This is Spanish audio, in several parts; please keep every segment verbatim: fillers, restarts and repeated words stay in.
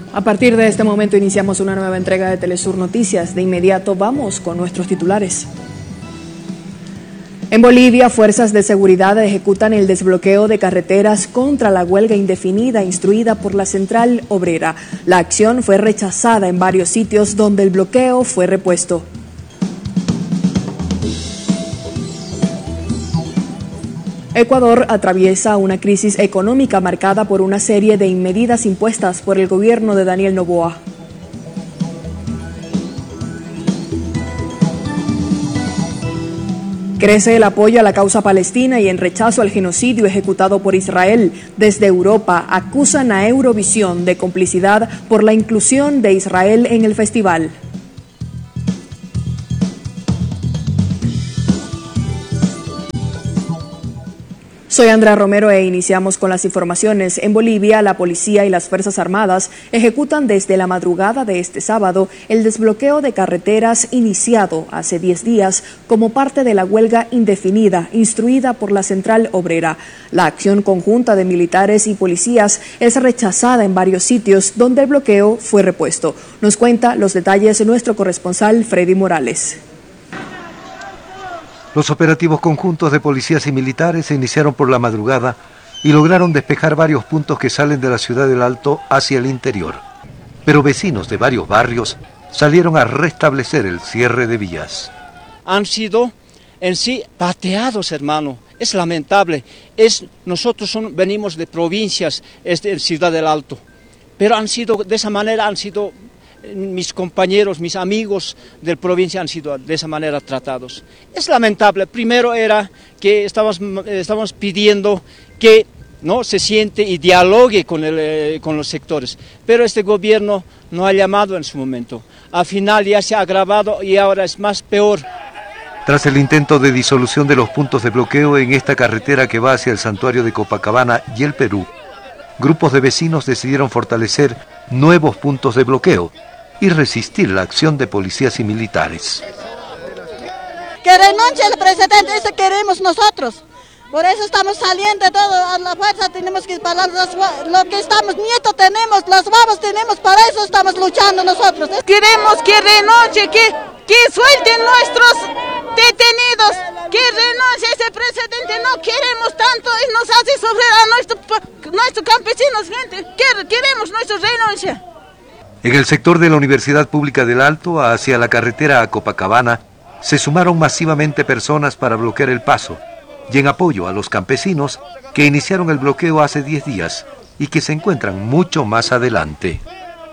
A partir de este momento iniciamos una nueva entrega de Telesur Noticias. De inmediato vamos con nuestros titulares. En Bolivia, fuerzas de seguridad ejecutan el desbloqueo de carreteras contra la huelga indefinida instruida por la Central Obrera. La acción fue rechazada en varios sitios donde el bloqueo fue repuesto. Ecuador atraviesa una crisis económica marcada por una serie de medidas impuestas por el gobierno de Daniel Noboa. Crece el apoyo a la causa palestina y en rechazo al genocidio ejecutado por Israel. Desde Europa acusan a Eurovisión de complicidad por la inclusión de Israel en el festival. Soy Andrea Romero e iniciamos con las informaciones. En Bolivia, la policía y las Fuerzas Armadas ejecutan desde la madrugada de este sábado el desbloqueo de carreteras iniciado hace diez días como parte de la huelga indefinida instruida por la Central Obrera. La acción conjunta de militares y policías es rechazada en varios sitios donde el bloqueo fue repuesto. Nos cuenta los detalles nuestro corresponsal Freddy Morales. Los operativos conjuntos de policías y militares se iniciaron por la madrugada y lograron despejar varios puntos que salen de la ciudad del Alto hacia el interior. Pero vecinos de varios barrios salieron a restablecer el cierre de vías. Han sido en sí pateados, hermano. Es lamentable. Es, nosotros son, venimos de provincias, es de Ciudad del Alto. Pero han sido, de esa manera han sido... mis compañeros, mis amigos de la provincia han sido de esa manera tratados. Es lamentable. Primero era que estamos, estamos pidiendo que no se siente y dialogue con, el, eh, con los sectores, pero este gobierno no ha llamado en su momento. Al final ya se ha agravado y ahora es más peor. Tras el intento de disolución de los puntos de bloqueo en esta carretera que va hacia el santuario de Copacabana y el Perú, grupos de vecinos decidieron fortalecer nuevos puntos de bloqueo y resistir la acción de policías y militares. Que renuncie el presidente, eso queremos nosotros. Por eso estamos saliendo todo a la fuerza, tenemos que parar lo que estamos, nietos tenemos, las babas tenemos, para eso estamos luchando nosotros. Queremos que renuncie, que, que suelten nuestros detenidos, que renuncie ese presidente, no queremos tanto y nos hace sufrir a nuestros nuestro campesinos, gente, queremos nuestra renuncia. En el sector de la Universidad Pública del Alto, hacia la carretera a Copacabana, se sumaron masivamente personas para bloquear el paso y en apoyo a los campesinos que iniciaron el bloqueo hace diez días y que se encuentran mucho más adelante.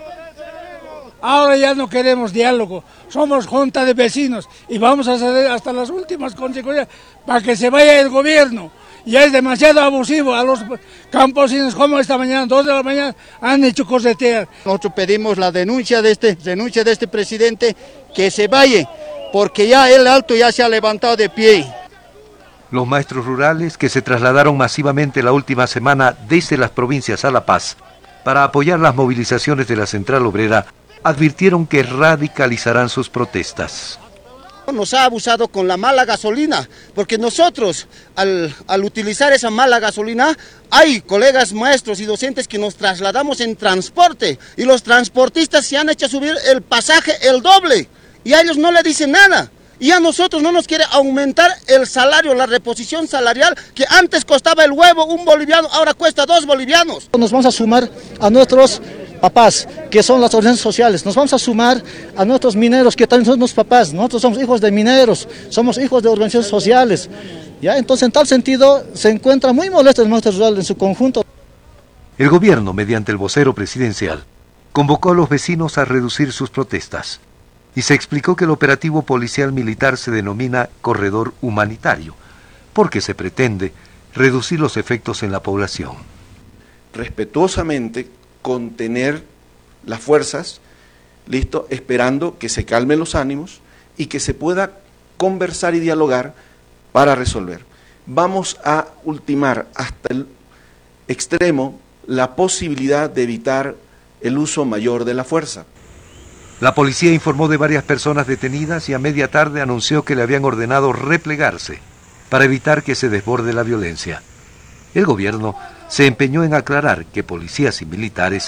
Ahora ya no queremos diálogo, somos junta de vecinos y vamos a ceder hasta las últimas consecuencias para que se vaya el gobierno. Ya es demasiado abusivo a los campesinos, como esta mañana, dos de la mañana, han hecho corretear. Nosotros pedimos la denuncia de este, denuncia de este presidente, que se vaya, porque ya el Alto ya se ha levantado de pie. Los maestros rurales que se trasladaron masivamente la última semana desde las provincias a La Paz para apoyar las movilizaciones de la Central Obrera advirtieron que radicalizarán sus protestas. Nos ha abusado con la mala gasolina, porque nosotros al, al utilizar esa mala gasolina, hay colegas maestros y docentes que nos trasladamos en transporte y los transportistas se han hecho subir el pasaje el doble y a ellos no le dicen nada. Y a nosotros no nos quiere aumentar el salario, la reposición salarial, que antes costaba el huevo un boliviano, ahora cuesta dos bolivianos. Nos vamos a sumar a nuestros papás, que son las organizaciones sociales, nos vamos a sumar a nuestros mineros, que también son nuestros papás, nosotros somos hijos de mineros, somos hijos de organizaciones sociales. ¿Ya? Entonces, en tal sentido, se encuentra muy molesto el maestro rural en su conjunto. El gobierno, mediante el vocero presidencial, convocó a los vecinos a reducir sus protestas y se explicó que el operativo policial militar se denomina corredor humanitario, porque se pretende reducir los efectos en la población. Respetuosamente contener las fuerzas, listo, esperando que se calmen los ánimos y que se pueda conversar y dialogar para resolver. Vamos a ultimar hasta el extremo la posibilidad de evitar el uso mayor de la fuerza. La policía informó de varias personas detenidas y a media tarde anunció que le habían ordenado replegarse para evitar que se desborde la violencia. El gobierno se empeñó en aclarar que policías y militares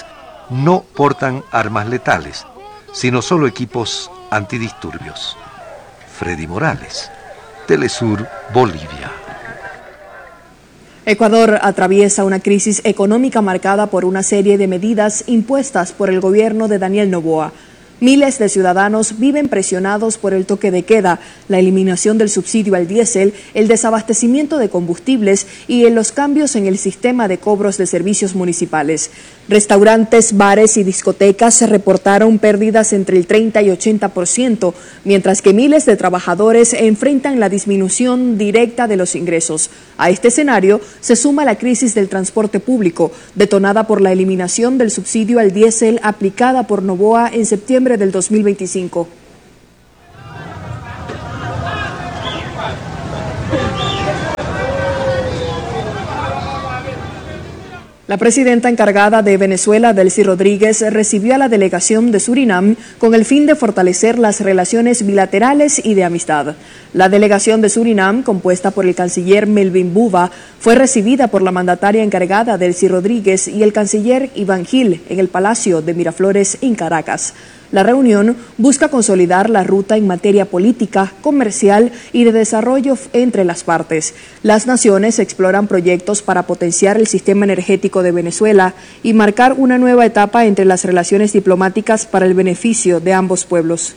no portan armas letales, sino solo equipos antidisturbios. Freddy Morales, Telesur, Bolivia. Ecuador atraviesa una crisis económica marcada por una serie de medidas impuestas por el gobierno de Daniel Noboa. Miles de ciudadanos viven presionados por el toque de queda, la eliminación del subsidio al diésel, el desabastecimiento de combustibles y en los cambios en el sistema de cobros de servicios municipales. Restaurantes, bares y discotecas se reportaron pérdidas entre el treinta y ochenta por ciento, mientras que miles de trabajadores enfrentan la disminución directa de los ingresos. A este escenario se suma la crisis del transporte público, detonada por la eliminación del subsidio al diésel aplicada por Noboa en septiembre del dos mil veinticinco. La presidenta encargada de Venezuela, Delcy Rodríguez, recibió a la delegación de Surinam con el fin de fortalecer las relaciones bilaterales y de amistad. La delegación de Surinam, compuesta por el canciller Melvin Buva, fue recibida por la mandataria encargada, Delcy Rodríguez, y el canciller Iván Gil en el Palacio de Miraflores, en Caracas. La reunión busca consolidar la ruta en materia política, comercial y de desarrollo entre las partes. Las naciones exploran proyectos para potenciar el sistema energético de Venezuela y marcar una nueva etapa entre las relaciones diplomáticas para el beneficio de ambos pueblos.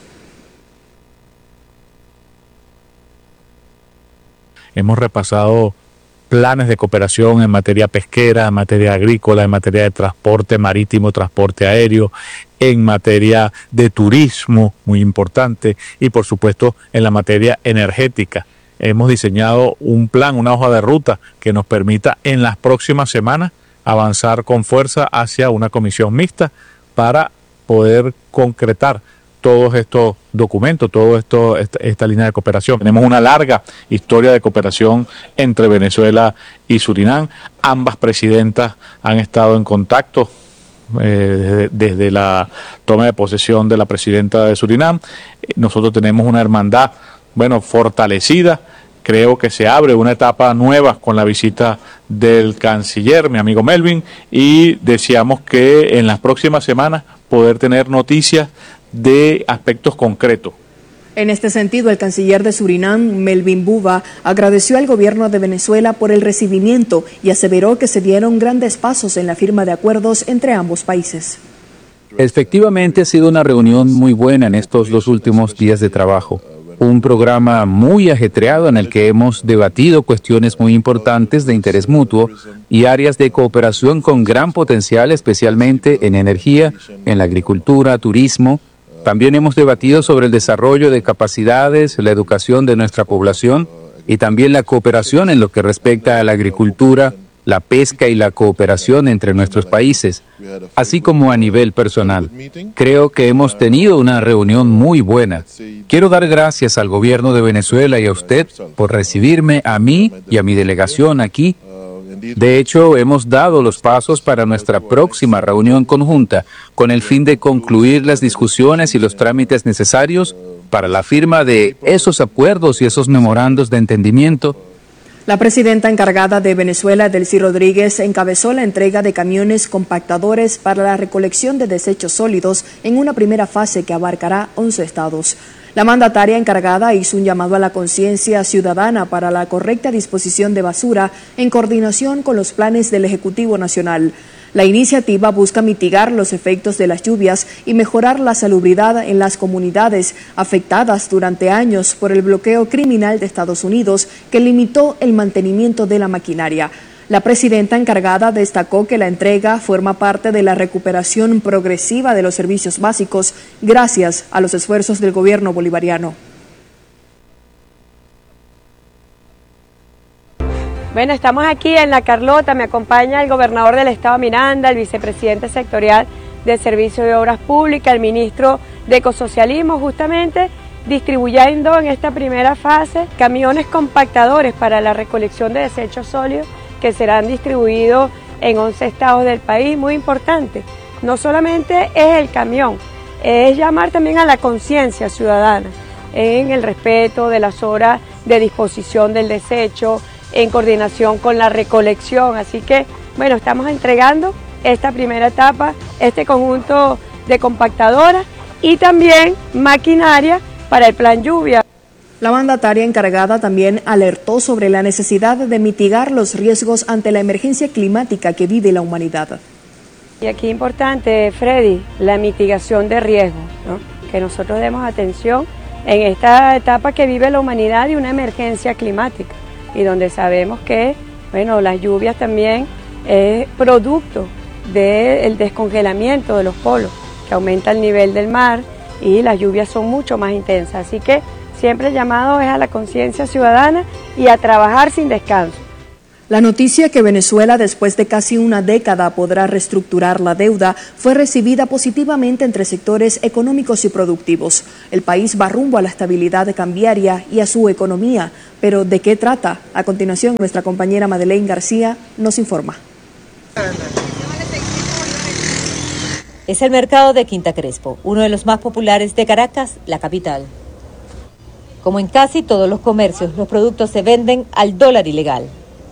Hemos repasado planes de cooperación en materia pesquera, en materia agrícola, en materia de transporte marítimo, transporte aéreo, en materia de turismo, muy importante, y por supuesto en la materia energética. Hemos diseñado un plan, una hoja de ruta que nos permita en las próximas semanas avanzar con fuerza hacia una comisión mixta para poder concretar todos estos documentos, toda esto, esta, esta línea de cooperación. Tenemos una larga historia de cooperación entre Venezuela y Surinam. Ambas presidentas han estado en contacto eh, desde, desde la toma de posesión de la presidenta de Surinam. Nosotros tenemos una hermandad, bueno, fortalecida. Creo que se abre una etapa nueva con la visita del canciller, mi amigo Melvin, y deseamos que en las próximas semanas poder tener noticias de aspectos concretos. En este sentido, el canciller de Surinam, Melvin Buva, agradeció al gobierno de Venezuela por el recibimiento y aseveró que se dieron grandes pasos en la firma de acuerdos entre ambos países. Efectivamente, ha sido una reunión muy buena en estos dos últimos días de trabajo. Un programa muy ajetreado en el que hemos debatido cuestiones muy importantes de interés mutuo y áreas de cooperación con gran potencial, especialmente en energía, en la agricultura, turismo. También hemos debatido sobre el desarrollo de capacidades, la educación de nuestra población y también la cooperación en lo que respecta a la agricultura, la pesca y la cooperación entre nuestros países, así como a nivel personal. Creo que hemos tenido una reunión muy buena. Quiero dar gracias al gobierno de Venezuela y a usted por recibirme a mí y a mi delegación aquí. De hecho, hemos dado los pasos para nuestra próxima reunión conjunta con el fin de concluir las discusiones y los trámites necesarios para la firma de esos acuerdos y esos memorandos de entendimiento. La presidenta encargada de Venezuela, Delcy Rodríguez, encabezó la entrega de camiones compactadores para la recolección de desechos sólidos en una primera fase que abarcará once estados. La mandataria encargada hizo un llamado a la conciencia ciudadana para la correcta disposición de basura en coordinación con los planes del Ejecutivo Nacional. La iniciativa busca mitigar los efectos de las lluvias y mejorar la salubridad en las comunidades afectadas durante años por el bloqueo criminal de Estados Unidos que limitó el mantenimiento de la maquinaria. La presidenta encargada destacó que la entrega forma parte de la recuperación progresiva de los servicios básicos gracias a los esfuerzos del gobierno bolivariano. Bueno, estamos aquí en La Carlota, me acompaña el gobernador del estado Miranda, el vicepresidente sectorial de Servicio de Obras Públicas, el ministro de Ecosocialismo, justamente distribuyendo en esta primera fase camiones compactadores para la recolección de desechos sólidos que serán distribuidos en once estados del país, muy importante. No solamente es el camión, es llamar también a la conciencia ciudadana en el respeto de las horas de disposición del desecho, en coordinación con la recolección, así que bueno, estamos entregando esta primera etapa, este conjunto de compactadoras y también maquinaria para el plan lluvia. La mandataria encargada también alertó sobre la necesidad de mitigar los riesgos ante la emergencia climática que vive la humanidad. Y aquí importante, Freddy, la mitigación de riesgos, ¿no? Que nosotros demos atención en esta etapa que vive la humanidad y una emergencia climática, y donde sabemos que, bueno, las lluvias también es producto del descongelamiento de los polos, que aumenta el nivel del mar y las lluvias son mucho más intensas. Así que siempre el llamado es a la conciencia ciudadana y a trabajar sin descanso. La noticia que Venezuela después de casi una década podrá reestructurar la deuda fue recibida positivamente entre sectores económicos y productivos. El país va rumbo a la estabilidad cambiaria y a su economía. Pero ¿de qué trata? A continuación, nuestra compañera Madeleine García nos informa. Es el mercado de Quinta Crespo, uno de los más populares de Caracas, la capital. Como en casi todos los comercios, los productos se venden al dólar ilegal.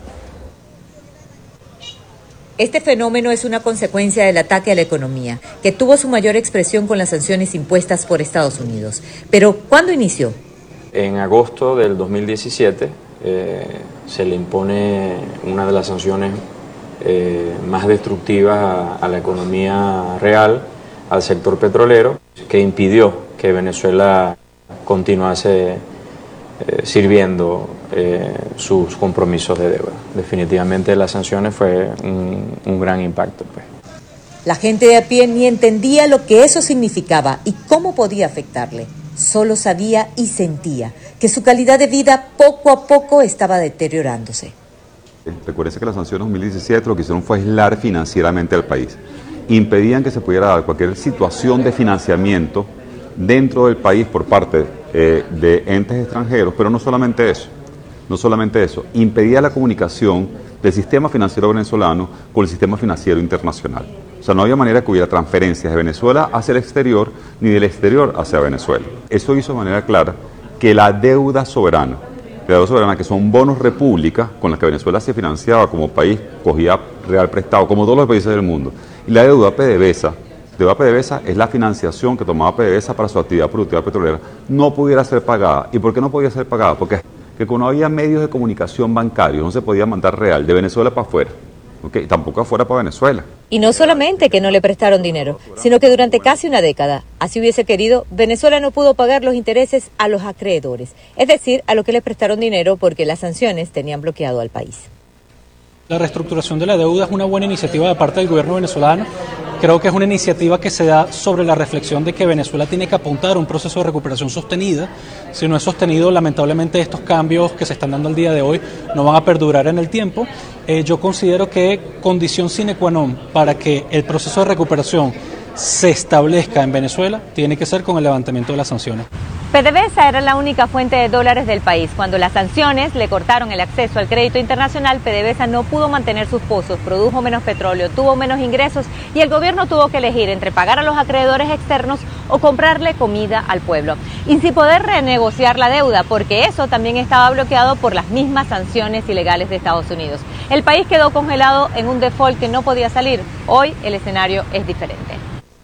Este fenómeno es una consecuencia del ataque a la economía, que tuvo su mayor expresión con las sanciones impuestas por Estados Unidos. Pero, ¿cuándo inició? En agosto del dos mil diecisiete eh, se le impone una de las sanciones eh, más destructivas a, a la economía real, al sector petrolero, que impidió que Venezuela continuase eh, sirviendo eh, sus compromisos de deuda. Definitivamente las sanciones fue un, un gran impacto, pues. La gente de a pie ni entendía lo que eso significaba y cómo podía afectarle. Solo sabía y sentía que su calidad de vida poco a poco estaba deteriorándose. Recuérdense que las sanciones dos mil diecisiete lo que hicieron fue aislar financieramente al país. Impedían que se pudiera dar cualquier situación de financiamiento dentro del país por parte eh, de entes extranjeros, pero no solamente eso, no solamente eso, impedía la comunicación del sistema financiero venezolano con el sistema financiero internacional. O sea, no había manera que hubiera transferencias de Venezuela hacia el exterior ni del exterior hacia Venezuela. Eso hizo de manera clara que la deuda soberana, la deuda soberana que son bonos república con las que Venezuela se financiaba como país, cogía real prestado, como todos los países del mundo, y la deuda PDVSA, deuda PDVSA es la financiación que tomaba PDVSA para su actividad productiva petrolera, no pudiera ser pagada. ¿Y por qué no podía ser pagada? Porque que como no había medios de comunicación bancarios, no se podía mandar real de Venezuela para afuera, ¿okay? Tampoco afuera para Venezuela. Y no solamente que no le prestaron dinero, sino que durante casi una década, así hubiese querido, Venezuela no pudo pagar los intereses a los acreedores, es decir, a los que le prestaron dinero porque las sanciones tenían bloqueado al país. La reestructuración de la deuda es una buena iniciativa de parte del gobierno venezolano. Creo que es una iniciativa que se da sobre la reflexión de que Venezuela tiene que apuntar a un proceso de recuperación sostenida. Si no es sostenido, lamentablemente estos cambios que se están dando al día de hoy no van a perdurar en el tiempo. Eh, yo considero que condición sine qua non para que el proceso de recuperación se establezca en Venezuela tiene que ser con el levantamiento de las sanciones. PDVSA era la única fuente de dólares del país. Cuando las sanciones le cortaron el acceso al crédito internacional, PDVSA no pudo mantener sus pozos, produjo menos petróleo, tuvo menos ingresos y el gobierno tuvo que elegir entre pagar a los acreedores externos o comprarle comida al pueblo. Y sin poder renegociar la deuda, porque eso también estaba bloqueado por las mismas sanciones ilegales de Estados Unidos. El país quedó congelado en un default que no podía salir. Hoy el escenario es diferente.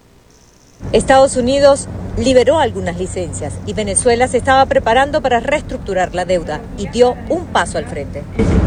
Estados Unidos liberó algunas licencias y Venezuela se estaba preparando para reestructurar la deuda y dio un paso al frente.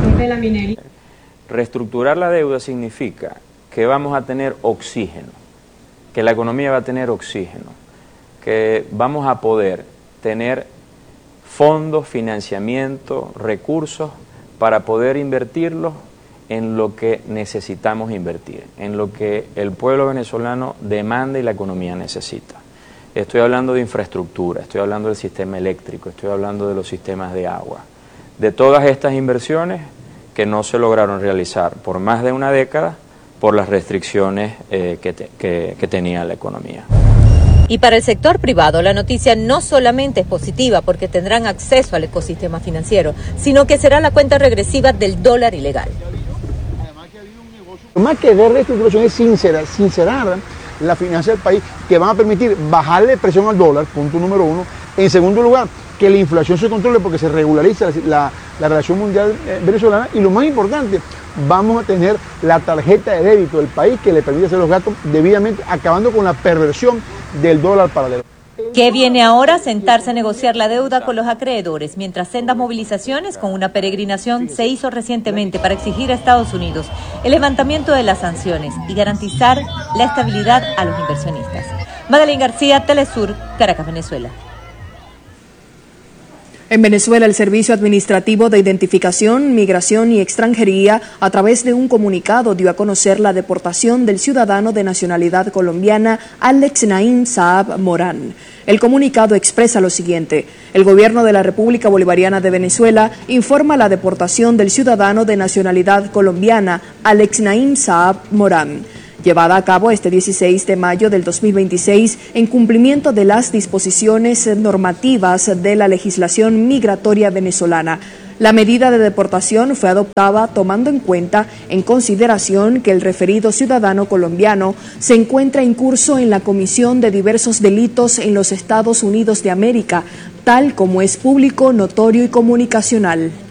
Reestructurar la deuda significa que vamos a tener oxígeno, que la economía va a tener oxígeno, que vamos a poder tener fondos, financiamiento, recursos para poder invertirlos en lo que necesitamos invertir, en lo que el pueblo venezolano demanda y la economía necesita. Estoy hablando de infraestructura, estoy hablando del sistema eléctrico, estoy hablando de los sistemas de agua, de todas estas inversiones que no se lograron realizar por más de una década por las restricciones eh, que, te, que, que tenía la economía. Y para el sector privado, la noticia no solamente es positiva porque tendrán acceso al ecosistema financiero, sino que será la cuenta regresiva del dólar ilegal. Más que de reestructuración es sincera, sincerar la finanza del país, que van a permitir bajarle presión al dólar, punto número uno. En segundo lugar, que la inflación se controle porque se regulariza la, la, la relación mundial eh, venezolana. Y lo más importante, vamos a tener la tarjeta de débito del país que le permite hacer los gastos debidamente, acabando con la perversión del dólar paralelo. ¿Qué viene ahora? Sentarse a negociar la deuda con los acreedores, mientras sendas movilizaciones con una peregrinación se hizo recientemente para exigir a Estados Unidos el levantamiento de las sanciones y garantizar la estabilidad a los inversionistas. Madeleine García, Telesur, Caracas, Venezuela. En Venezuela, el Servicio Administrativo de Identificación, Migración y Extranjería, a través de un comunicado, dio a conocer la deportación del ciudadano de nacionalidad colombiana Alex Naim Saab Morán. El comunicado expresa lo siguiente: el gobierno de la República Bolivariana de Venezuela informa la deportación del ciudadano de nacionalidad colombiana Alex Naim Saab Morán, llevada a cabo este dieciséis de mayo del dos mil veintiséis en cumplimiento de las disposiciones normativas de la legislación migratoria venezolana. La medida de deportación fue adoptada tomando en cuenta, en consideración, que el referido ciudadano colombiano se encuentra incurso en la comisión de diversos delitos en los Estados Unidos de América, tal como es público, notorio y comunicacional.